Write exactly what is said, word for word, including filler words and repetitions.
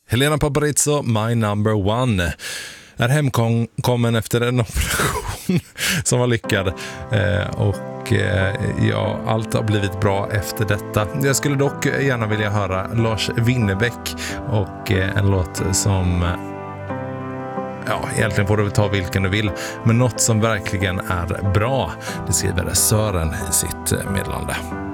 Helena Paparizou, My Number One, är hemkommen efter en operation som var lyckad. Eh, och eh, ja, allt har blivit bra efter detta. Jag skulle dock gärna vilja höra Lars Winnerbäck och eh, en låt som... Ja, egentligen får du ta vilken du vill. Men något som verkligen är bra, det skriver Sören i sitt meddelande.